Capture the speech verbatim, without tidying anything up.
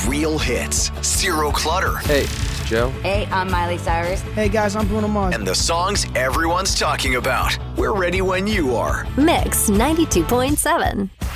Real hits, zero clutter. Hey, it's Joe. Hey, I'm Miley Cyrus. Hey guys, I'm Bruno Mars. And the songs everyone's talking about. We're ready when you are. Mix ninety-two point seven.